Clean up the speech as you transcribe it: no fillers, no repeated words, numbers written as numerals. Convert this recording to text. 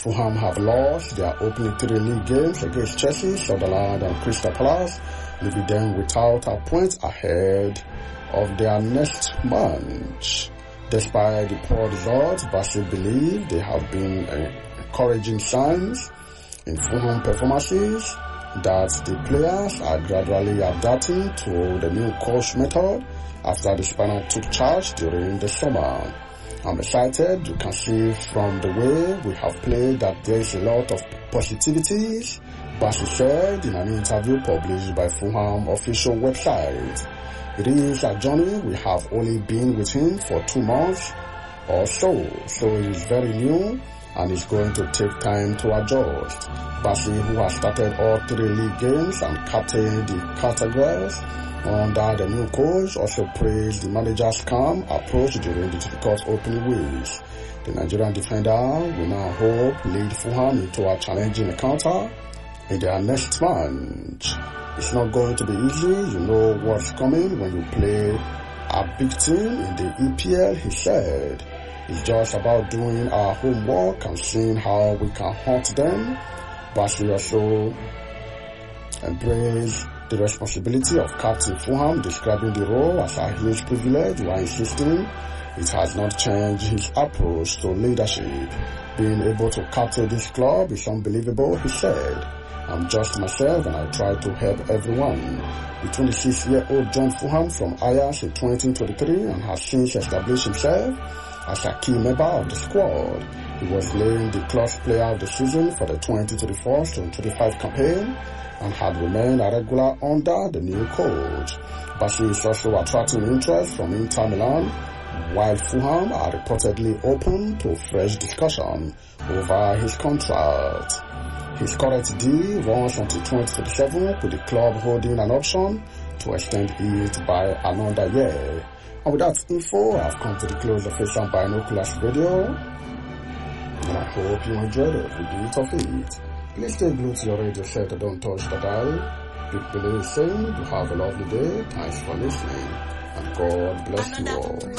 Fulham have lost their opening 3 league games against Chelsea, Sunderland and Crystal Palace, leaving them without a point ahead of their next match. Despite the poor results, Bassey believe there have been encouraging signs in Fulham performances that the players are gradually adapting to the new coach method after the Spaniard took charge during the summer. I'm excited. You can see from the way we have played that there is a lot of positivities, Bassey said in an interview published by Fulham official website. It is a journey. We have only been with him for 2 months or so it is very new and it's going to take time to adjust. Bassey, who has started all 3 league games and captained the Cartagers under the new coach, also praised the manager's calm approach during the difficult opening weeks. The Nigerian defender will now hope lead Fulham into a challenging encounter in their next match. It's not going to be easy. You know what's coming when you play a big team in the EPL, he said. It's just about doing our homework and seeing how we can hunt them. Bassey also embraced the responsibility of captain Fulham, describing the role as a huge privilege while insisting it has not changed his approach to leadership. Being able to captain this club is unbelievable, he said. I'm just myself and I try to help everyone. The 26-year-old joined Fulham from Ajax in 2023 and has since established himself as a key member of the squad. He was named the club's player of the season for the 2024-25 campaign and had remained a regular under the new coach. Bassey is also attracting interest from Inter Milan, while Fulham are reportedly open to fresh discussion over his contract. His current deal runs until 2027, with the club holding an option to extend it by another year. And with that info, I've come to the close of Asian Binoculars video, and I hope you enjoyed every bit of it. Please stay glued to your radio set and don't touch the dial. Big Billy is saying you have a lovely day. Thanks for listening, and God bless you all.